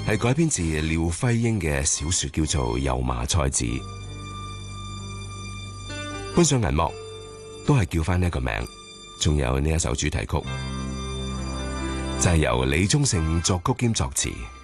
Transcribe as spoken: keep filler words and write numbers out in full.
係改編自廖輝英嘅小說，叫做《油麻菜籽》，搬上銀幕都係叫翻呢一個名。仲有呢一首主題曲，就係由李宗盛作曲兼作詞。